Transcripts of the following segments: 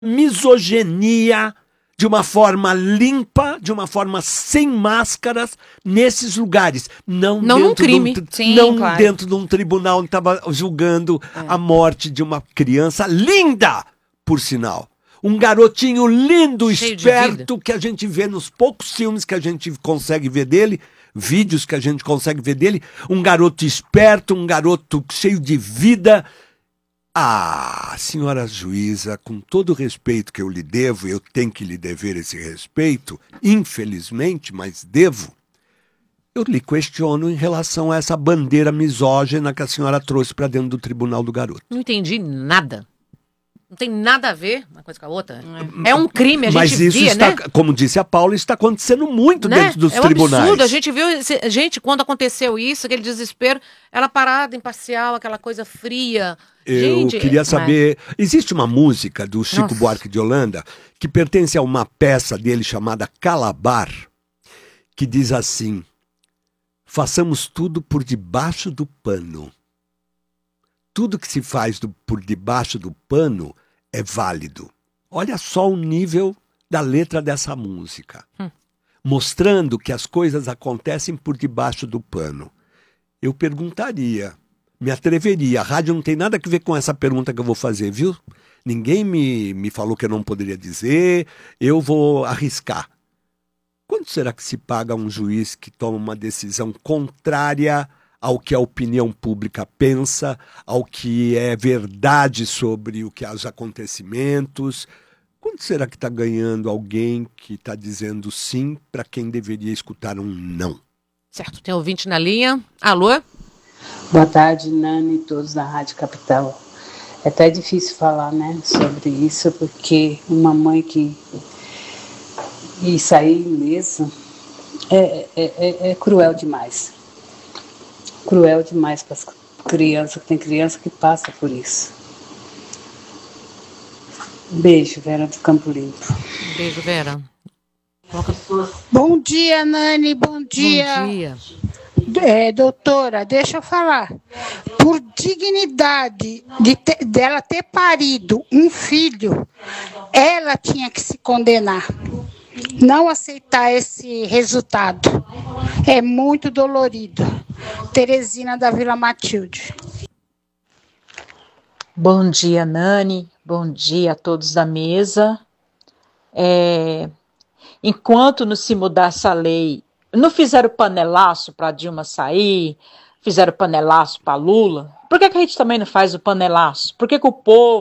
misoginia de uma forma limpa, de uma forma sem máscaras, nesses lugares. Não num crime. Claro. Dentro de um tribunal onde estava julgando a morte de uma criança linda, por sinal. Um garotinho lindo, cheio esperto, que a gente vê nos poucos filmes que a gente consegue ver dele, vídeos que a gente consegue ver dele. Um garoto esperto, um garoto cheio de vida. Ah, senhora juíza, com todo o respeito que eu lhe devo, eu tenho que lhe dever esse respeito, infelizmente, mas devo, eu lhe questiono em relação a essa bandeira misógina que a senhora trouxe para dentro do tribunal do garoto. Não entendi nada. Não tem nada a ver uma coisa com a outra. É um crime, a mas gente isso via, está, né? Como disse a Paula, está acontecendo muito dentro dos tribunais. É um absurdo, a gente viu, quando aconteceu isso, aquele desespero, ela parada, imparcial, aquela coisa fria. Eu queria saber, existe uma música do Chico Buarque de Holanda que pertence a uma peça dele chamada Calabar, que diz assim: façamos tudo por debaixo do pano. Tudo que se faz por debaixo do pano é válido. Olha só o nível da letra dessa música. Mostrando que as coisas acontecem por debaixo do pano. Eu perguntaria, me atreveria. A rádio não tem nada a ver com essa pergunta que eu vou fazer, viu? Ninguém me falou que eu não poderia dizer. Eu vou arriscar. Quanto será que se paga a um juiz que toma uma decisão contrária ao que a opinião pública pensa, ao que é verdade sobre o que os acontecimentos? Quanto será que está ganhando alguém que está dizendo sim para quem deveria escutar um não? Certo, tem ouvinte na linha. Alô? Boa tarde, Nani e todos da Rádio Capital. É até difícil falar, né, sobre isso, porque uma mãe que sair ilesa é cruel demais. Cruel demais para as crianças, tem criança que passa por isso. Beijo, Vera do Campo Limpo. Beijo, Vera. Bom dia, Nani, bom dia. Bom dia. Doutora, deixa eu falar. Por dignidade dela ter parido um filho, ela tinha que se condenar. Não aceitar esse resultado. É muito dolorido. Teresina da Vila Matilde. Bom dia, Nani. Bom dia a todos da mesa. Enquanto não se mudar essa lei, não fizeram panelaço para Dilma sair, fizeram panelaço para Lula, por que a gente também não faz o panelaço? Por que o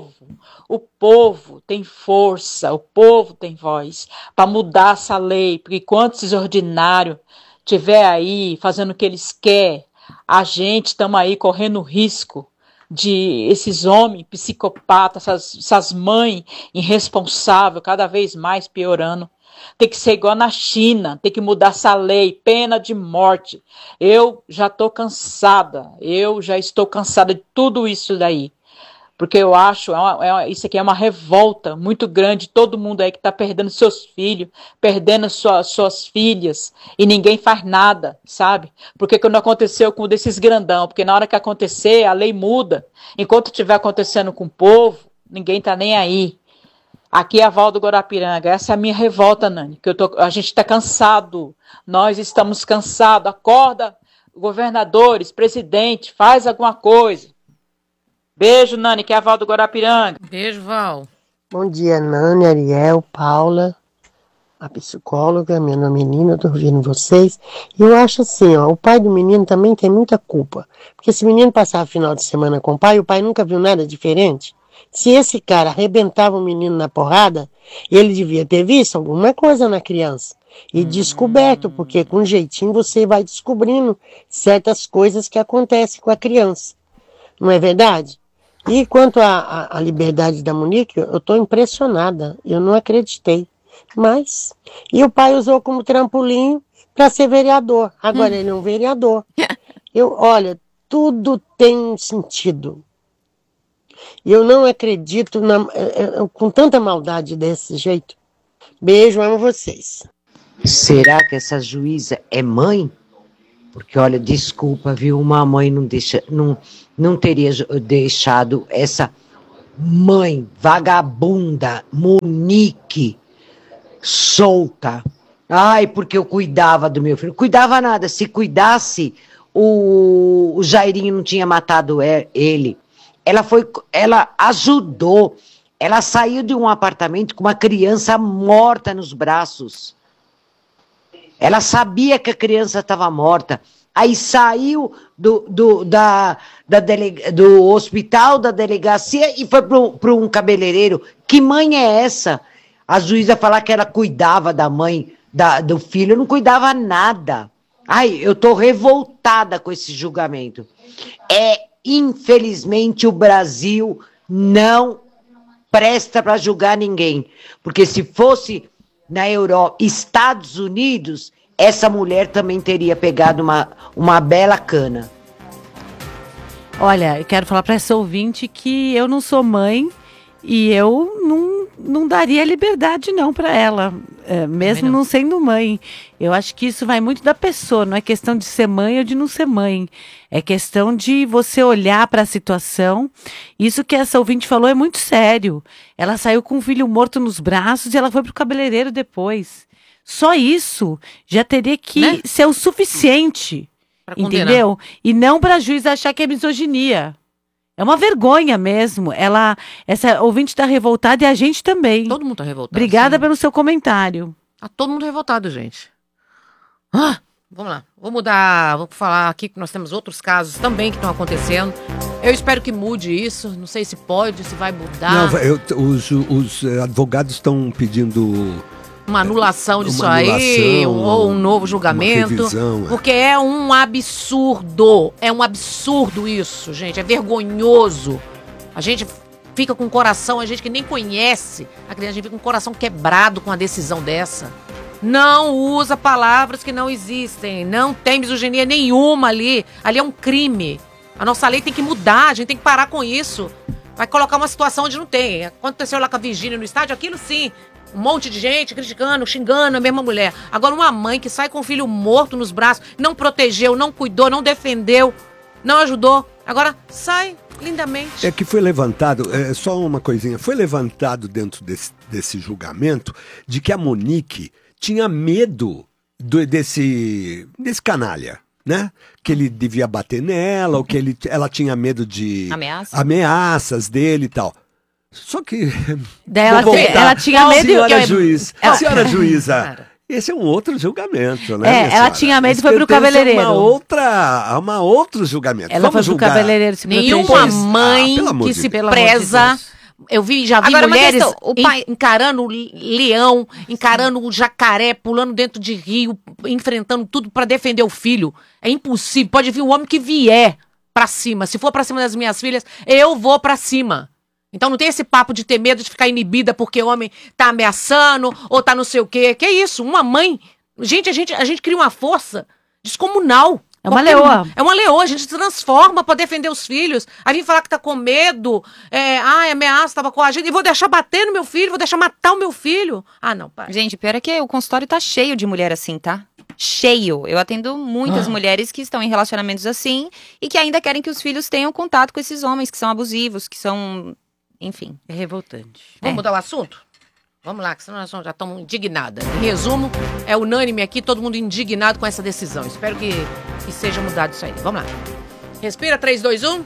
povo tem força, o povo tem voz para mudar essa lei? Porque enquanto esses ordinários estiver aí fazendo o que eles querem, a gente estamos aí correndo risco de esses homens psicopatas, essas mães irresponsáveis, cada vez mais piorando. Tem que ser igual na China, tem que mudar essa lei, pena de morte. Eu já estou cansada de tudo isso daí. Porque eu acho, isso aqui é uma revolta muito grande, todo mundo aí que está perdendo seus filhos, perdendo suas filhas, e ninguém faz nada, sabe? Porque quando aconteceu com um desses grandão, porque na hora que acontecer, a lei muda. Enquanto estiver acontecendo com o povo, ninguém está nem aí. Aqui é a Val do Guarapiranga, essa é a minha revolta, Nani, que a gente está cansado, nós estamos cansados, acorda, governadores, presidente, faz alguma coisa. Beijo, Nani, que é a Val do Guarapiranga. Beijo, Val. Bom dia, Nani, Ariel, Paula, a psicóloga, meu nome é Nina, eu tô ouvindo vocês. E eu acho assim, o pai do menino também tem muita culpa. Porque se o menino passava o final de semana com o pai nunca viu nada diferente. Se esse cara arrebentava o menino na porrada, ele devia ter visto alguma coisa na criança. E descoberto, porque com jeitinho você vai descobrindo certas coisas que acontecem com a criança. Não é verdade? E quanto à liberdade da Monique, eu estou impressionada. Eu não acreditei. Mas, e o pai usou como trampolim para ser vereador. Agora ele é um vereador. Olha, tudo tem sentido. Eu não acredito com tanta maldade desse jeito. Beijo, amo vocês. Será que essa juíza é mãe? Porque, olha, desculpa, viu? Uma mãe não teria deixado essa mãe vagabunda, Monique, solta. Ai, porque eu cuidava do meu filho. Cuidava nada. Se cuidasse, o Jairinho não tinha matado ele. Ela ajudou. Ela saiu de um apartamento com uma criança morta nos braços. Ela sabia que a criança estava morta. Aí saiu do hospital, da delegacia, e foi para um cabeleireiro. Que mãe é essa? A juíza falar que ela cuidava da mãe, do filho, não cuidava nada. Ai, eu estou revoltada com esse julgamento. Infelizmente, o Brasil não presta para julgar ninguém. Porque se fosse na Europa, Estados Unidos, essa mulher também teria pegado uma bela cana. Olha, eu quero falar para essa ouvinte que eu não sou mãe e eu não daria liberdade não para ela, mesmo não sendo mãe. Eu acho que isso vai muito da pessoa, não é questão de ser mãe ou de não ser mãe. É questão de você olhar para a situação. Isso que essa ouvinte falou é muito sério. Ela saiu com um filho morto nos braços e ela foi pro cabeleireiro depois. Só isso já teria que ser o suficiente, entendeu? E não para a juiz achar que é misoginia. É uma vergonha mesmo. Essa ouvinte está revoltada e a gente também. Todo mundo está revoltado. Obrigada pelo seu comentário. Tá todo mundo revoltado, gente. Vamos lá. Vou falar aqui que nós temos outros casos também que estão acontecendo. Eu espero que mude isso. Não sei se pode, se vai mudar. Não, os advogados estão pedindo uma anulação disso aí, ou um novo julgamento. Uma revisão, porque é um absurdo. É um absurdo isso, gente. É vergonhoso. A gente fica com o coração, a gente que nem conhece a criança, a gente fica com o coração quebrado com a decisão dessa. Não usa palavras que não existem. Não tem misoginia nenhuma ali. Ali é um crime. A nossa lei tem que mudar, a gente tem que parar com isso. Vai colocar uma situação onde não tem. Aconteceu lá com a Virgínia no estádio, aquilo sim. Um monte de gente criticando, xingando a mesma mulher. Agora uma mãe que sai com o filho morto nos braços, não protegeu, não cuidou, não defendeu, não ajudou. Agora sai lindamente. É que foi levantado, só uma coisinha, foi levantado dentro desse julgamento de que a Monique tinha medo desse canalha, né? Que ele devia bater nela, ou que ela tinha medo de ameaças dele e tal. Só que... ela tinha medo... Senhora juíza, esse é um outro julgamento, né? Ela tinha medo e foi pro cabeleireiro. Uma outro julgamento. Ela foi pro cabeleireiro se proteger. Nenhuma mãe que se preza... Eu já vi mulheres encarando o leão, encarando o jacaré, pulando dentro de rio, enfrentando tudo para defender o filho. É impossível. Pode vir o homem que vier pra cima. Se for pra cima das minhas filhas, eu vou pra cima. Então não tem esse papo de ter medo de ficar inibida porque o homem tá ameaçando ou tá não sei o quê. Que isso? Uma mãe... Gente, a gente cria uma força descomunal. É uma leoa. É uma leoa, a gente se transforma pra defender os filhos. Aí vem falar que tá com medo, ameaça, tava coagindo, e vou deixar bater no meu filho, vou deixar matar o meu filho. Ah, não, pai. Gente, pior é que o consultório tá cheio de mulher assim, tá? Cheio. Eu atendo muitas mulheres que estão em relacionamentos assim e que ainda querem que os filhos tenham contato com esses homens que são abusivos, que são... Enfim. É revoltante. Vamos mudar o assunto? Vamos lá, que senão nós já estamos indignadas. Em resumo, é unânime aqui, todo mundo indignado com essa decisão. Espero que seja mudado isso aí. Vamos lá. Respira, 3, 2, 1.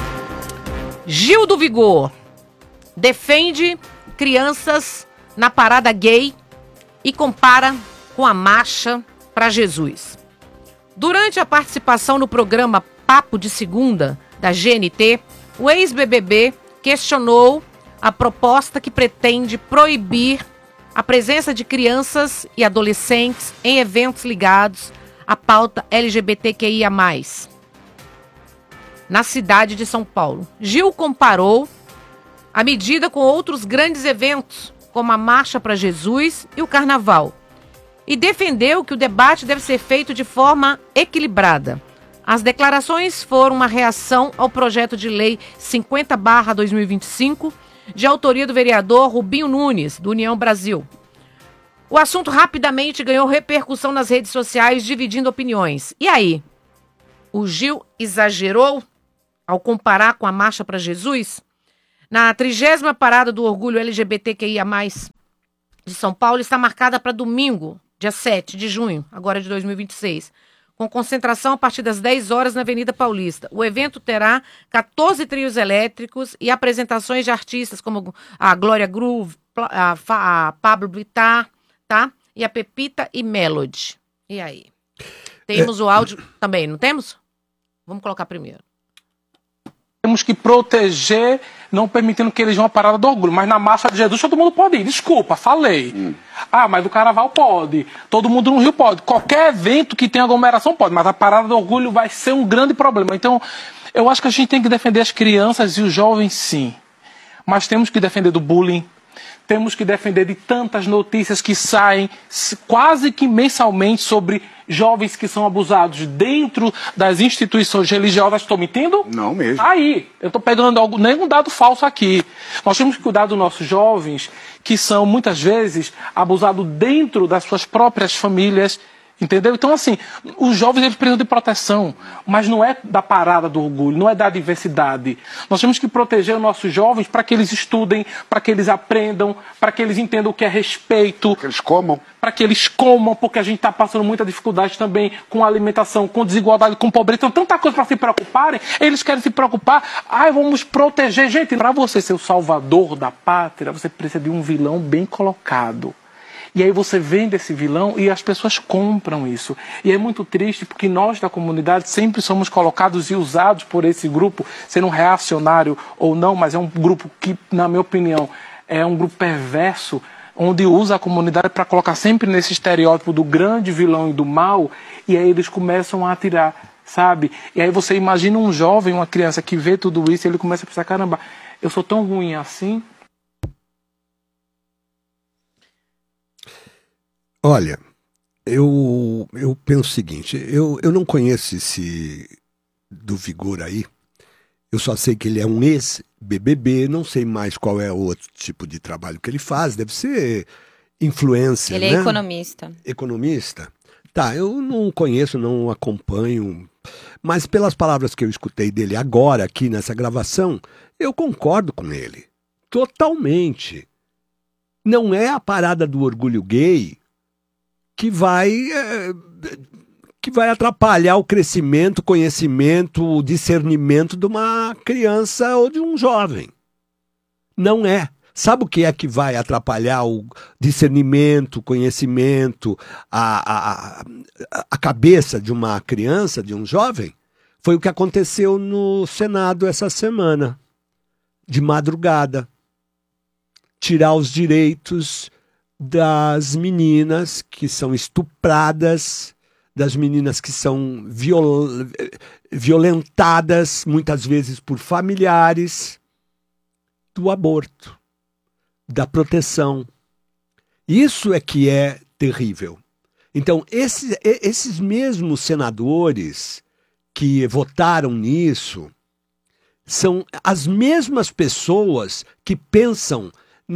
Gil do Vigor defende crianças na parada gay e compara com a marcha para Jesus. Durante a participação no programa Papo de Segunda, da GNT, o ex-BBB questionou a proposta que pretende proibir a presença de crianças e adolescentes em eventos ligados à pauta LGBTQIA+, na cidade de São Paulo. Gil comparou a medida com outros grandes eventos, como a Marcha para Jesus e o Carnaval, e defendeu que o debate deve ser feito de forma equilibrada. As declarações foram uma reação ao projeto de lei 50/2025, de autoria do vereador Rubinho Nunes, do União Brasil. O assunto rapidamente ganhou repercussão nas redes sociais, dividindo opiniões. E aí? O Gil exagerou ao comparar com a Marcha para Jesus? Na 30ª parada do Orgulho LGBTQIA+, de São Paulo, está marcada para domingo, dia 7 de junho, agora de 2026, com concentração a partir das 10 horas na Avenida Paulista. O evento terá 14 trios elétricos e apresentações de artistas como a Glória Groove, a Pablo Vittar, tá? E a Pepita e Melody. E aí? Temos o áudio também, não temos? Vamos colocar primeiro. Temos que proteger, não permitindo que eles vão à parada do orgulho. Mas na marcha de Jesus todo mundo pode ir. Desculpa, falei. Mas do carnaval pode. Todo mundo no Rio pode. Qualquer evento que tenha aglomeração pode. Mas a parada do orgulho vai ser um grande problema. Então, eu acho que a gente tem que defender as crianças e os jovens, sim. Mas temos que defender do bullying. Temos que defender de tantas notícias que saem quase que mensalmente sobre jovens que são abusados dentro das instituições religiosas. Estou mentindo? Não mesmo. Aí, eu estou pegando nenhum dado falso aqui. Nós temos que cuidar dos nossos jovens que são, muitas vezes, abusados dentro das suas próprias famílias. Entendeu? Então, assim, os jovens eles precisam de proteção, mas não é da parada do orgulho, não é da diversidade. Nós temos que proteger os nossos jovens para que eles estudem, para que eles aprendam, para que eles entendam o que é respeito. Que eles comam. Para que eles comam, porque a gente está passando muita dificuldade também com alimentação, com desigualdade, com pobreza. Então, tanta coisa para se preocuparem, eles querem se preocupar. Vamos proteger. Gente, para você ser o salvador da pátria, você precisa de um vilão bem colocado. E aí você vende esse vilão e as pessoas compram isso. E é muito triste porque nós da comunidade sempre somos colocados e usados por esse grupo, sendo um reacionário ou não, mas é um grupo que, na minha opinião, é um grupo perverso, onde usa a comunidade para colocar sempre nesse estereótipo do grande vilão e do mal, e aí eles começam a atirar, sabe? E aí você imagina um jovem, uma criança que vê tudo isso e ele começa a pensar, caramba, eu sou tão ruim assim. Olha, eu penso o seguinte, eu não conheço esse do Vigor aí, eu só sei que ele é um ex-BBB, não sei mais qual é o outro tipo de trabalho que ele faz, deve ser influencer, ele né? É economista. Economista? Tá, eu não conheço, não acompanho, mas pelas palavras que eu escutei dele agora aqui nessa gravação, eu concordo com ele, totalmente. Não é a parada do orgulho gay que vai atrapalhar o crescimento, conhecimento, o discernimento de uma criança ou de um jovem. Não é. Sabe o que é que vai atrapalhar o discernimento, o conhecimento, a cabeça de uma criança, de um jovem? Foi o que aconteceu no Senado essa semana, de madrugada. Tirar os direitos das meninas que são estupradas, das meninas que são violentadas, muitas vezes por familiares, do aborto, da proteção. Isso é que é terrível. Então, esses mesmos senadores que votaram nisso são as mesmas pessoas que pensam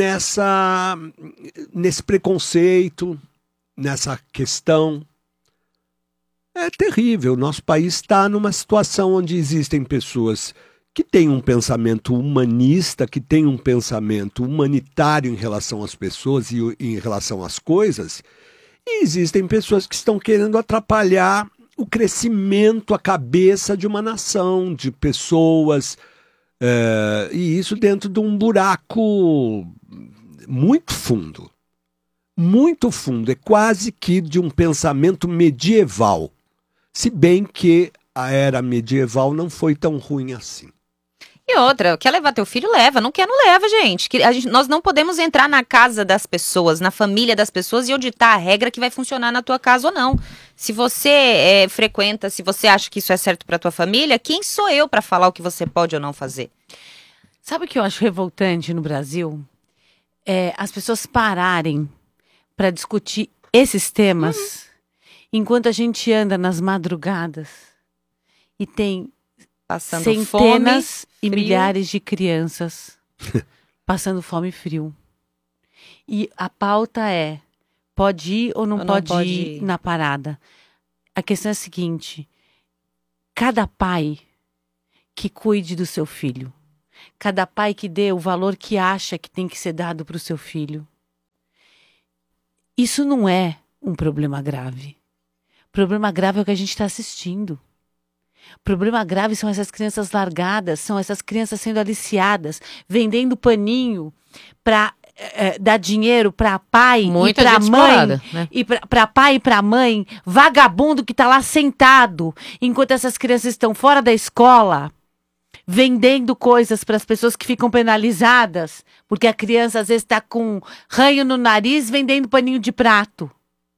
nesse preconceito, nessa questão. É terrível. Nosso país está numa situação onde existem pessoas que têm um pensamento humanista, que têm um pensamento humanitário em relação às pessoas e em relação às coisas, e existem pessoas que estão querendo atrapalhar o crescimento, a cabeça de uma nação, de pessoas, e isso dentro de um buraco muito fundo. Muito fundo. É quase que de um pensamento medieval. Se bem que a era medieval não foi tão ruim assim. E outra, quer levar teu filho, leva. Não quer, não leva, gente. Nós não podemos entrar na casa das pessoas, na família das pessoas e eu ditar a regra que vai funcionar na tua casa ou não. Se você frequenta, se você acha que isso é certo pra tua família, quem sou eu pra falar o que você pode ou não fazer? Sabe o que eu acho revoltante no Brasil? É as pessoas pararem para discutir esses temas enquanto a gente anda nas madrugadas e tem passando centenas fome, e frio. milhares de crianças passando fome e frio. E a pauta é, pode ir ou não pode ir na parada? A questão é a seguinte, cada pai que cuide do seu filho, Cada pai que dê o valor que acha que tem que ser dado para o seu filho. Isso não é um problema grave. O problema grave é o que a gente está assistindo. O problema grave são essas crianças largadas, são essas crianças sendo aliciadas, vendendo paninho para dar dinheiro para pai e para mãe, né? E para pai e para mãe, vagabundo que está lá sentado, enquanto essas crianças estão fora da escola, vendendo coisas para as pessoas que ficam penalizadas, porque a criança às vezes está com ranho no nariz, vendendo paninho de prato.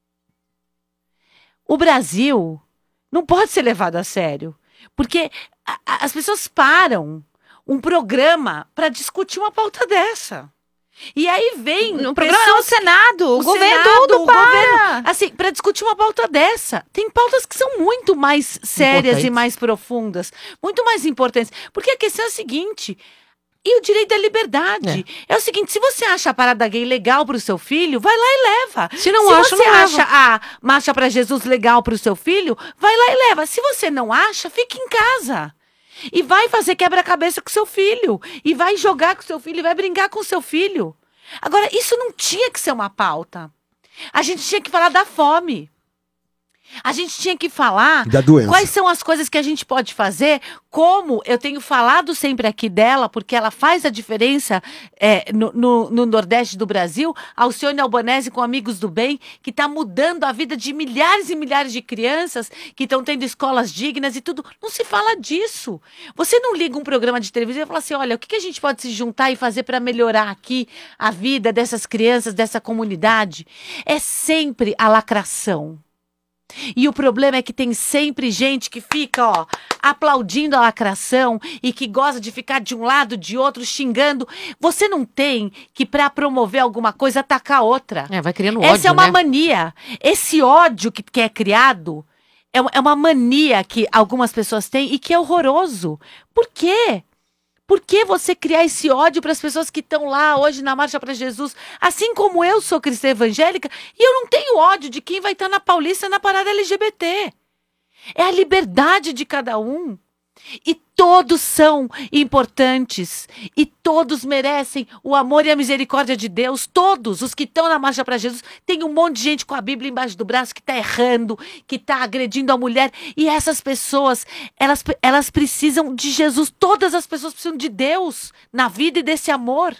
O Brasil não pode ser levado a sério, porque as pessoas param um programa para discutir uma pauta dessa. E aí vem no programa não, o Senado, o governo tudo para. Governo, assim, para discutir uma pauta dessa. Tem pautas que são muito mais sérias e mais profundas, muito mais importantes. Porque a questão é a seguinte, e o direito à liberdade. É o seguinte, se você acha a parada gay legal pro seu filho, vai lá e leva. Se você acha a marcha para Jesus legal pro seu filho, vai lá e leva. Se você não acha, fique em casa. E vai fazer quebra-cabeça com seu filho. E vai jogar com seu filho. E vai brincar com seu filho. Agora, isso não tinha que ser uma pauta. A gente tinha que falar da fome. A gente tinha que falar da doença. Quais são as coisas que a gente pode fazer, como eu tenho falado sempre aqui dela, porque ela faz a diferença no Nordeste do Brasil, Alcione Albanese com Amigos do Bem, que está mudando a vida de milhares e milhares de crianças que estão tendo escolas dignas e tudo. Não se fala disso. Você não liga um programa de televisão e fala assim, olha, o que a gente pode se juntar e fazer para melhorar aqui a vida dessas crianças, dessa comunidade? É sempre a lacração. E o problema é que tem sempre gente que fica, aplaudindo a lacração e que gosta de ficar de um lado, de outro, xingando. Você não tem que, para promover alguma coisa, atacar outra. Vai criando ódio, essa é uma mania. Esse ódio que é criado é uma mania que algumas pessoas têm e que é horroroso. Por quê? Por que você criar esse ódio para as pessoas que estão lá hoje na Marcha para Jesus? Assim como eu sou cristã evangélica e eu não tenho ódio de quem vai estar na Paulista na parada LGBT. É a liberdade de cada um. E todos são importantes. E todos merecem o amor e a misericórdia de Deus. Todos os que estão na Marcha para Jesus. Tem um monte de gente com a Bíblia embaixo do braço que está errando, que está agredindo a mulher. E essas pessoas, elas precisam de Jesus. Todas as pessoas precisam de Deus na vida e desse amor.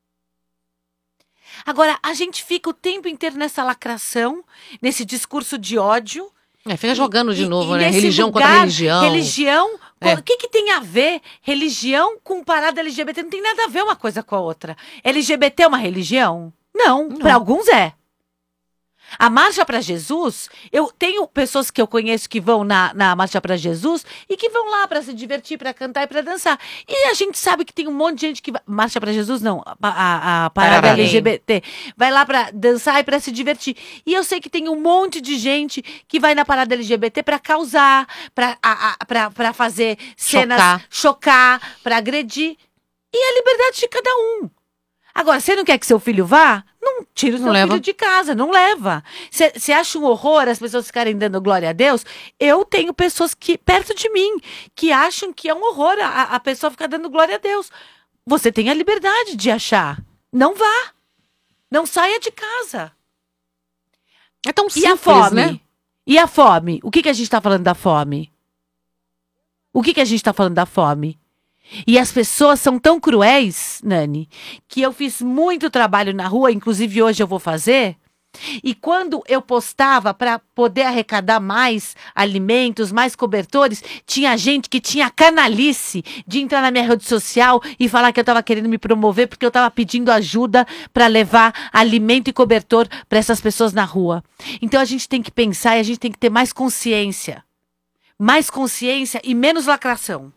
Agora, a gente fica o tempo inteiro nessa lacração, nesse discurso de ódio. Fica jogando de novo, né? Religião contra religião. Religião, o que tem a ver religião com parada LGBT? Não tem nada a ver uma coisa com a outra. LGBT é uma religião? Não. Para alguns é. A Marcha para Jesus, eu tenho pessoas que eu conheço que vão na Marcha para Jesus e que vão lá para se divertir, para cantar e para dançar. E a gente sabe que tem um monte de gente que Marcha para Jesus não, a parada LGBT, vai lá para dançar e para se divertir. E eu sei que tem um monte de gente que vai na parada LGBT para causar, para fazer cenas, chocar, para agredir. E é a liberdade de cada um. Agora, você não quer que seu filho vá? Não tira o seu filho de casa, não leva. Você acha um horror as pessoas ficarem dando glória a Deus? Eu tenho pessoas perto de mim que acham que é um horror a pessoa ficar dando glória a Deus. Você tem a liberdade de achar. Não vá. Não saia de casa. É tão simples, e a fome, né? E a fome? O que a gente está falando da fome? O que a gente está falando da fome? E as pessoas são tão cruéis, Nani, que eu fiz muito trabalho na rua, inclusive hoje eu vou fazer. E quando eu postava para poder arrecadar mais alimentos, mais cobertores, tinha gente que tinha canalice de entrar na minha rede social e falar que eu estava querendo me promover porque eu estava pedindo ajuda para levar alimento e cobertor para essas pessoas na rua. Então a gente tem que pensar e a gente tem que ter mais consciência. Mais consciência e menos lacração.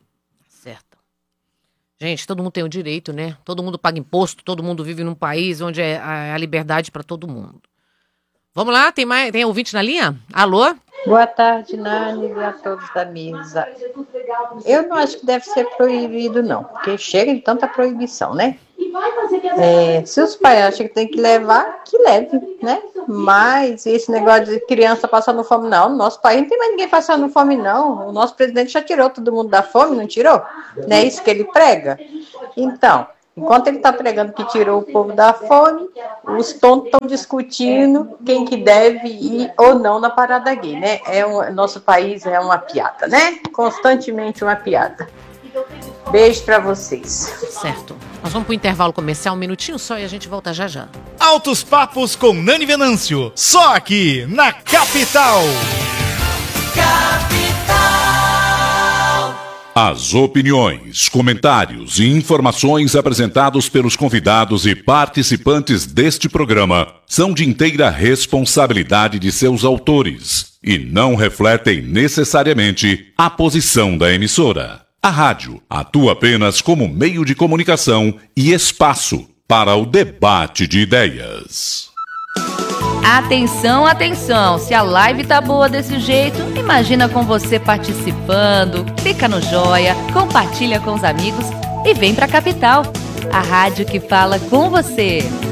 Gente, todo mundo tem o direito, né? Todo mundo paga imposto, todo mundo vive num país onde é a liberdade para todo mundo. Vamos lá, tem ouvinte na linha? Alô? Boa tarde, Nani, e a todos da mesa. Eu não acho que deve ser proibido, não, porque chega de tanta proibição, né? Se os pais acham que tem que levar, que leve, né? Mas esse negócio de criança passando fome, não. No nosso país não tem mais ninguém passando fome, não. O nosso presidente já tirou todo mundo da fome, não tirou? Não é isso que ele prega? Então, enquanto ele está pregando que tirou o povo da fome, os tontos estão discutindo quem que deve ir ou não na parada gay, né? Nosso país é uma piada, né? Constantemente uma piada. Beijo pra vocês. Certo. Nós vamos pro intervalo comercial, um minutinho só e a gente volta já já. Altos Papos com Nani Venâncio. Só aqui na Capital. As opiniões, comentários e informações apresentados pelos convidados e participantes deste programa são de inteira responsabilidade de seus autores e não refletem necessariamente a posição da emissora. A rádio atua apenas como meio de comunicação e espaço para o debate de ideias. Atenção, atenção! Se a live tá boa desse jeito, imagina com você participando. Clica no joia, compartilha com os amigos e vem pra Capital, a rádio que fala com você.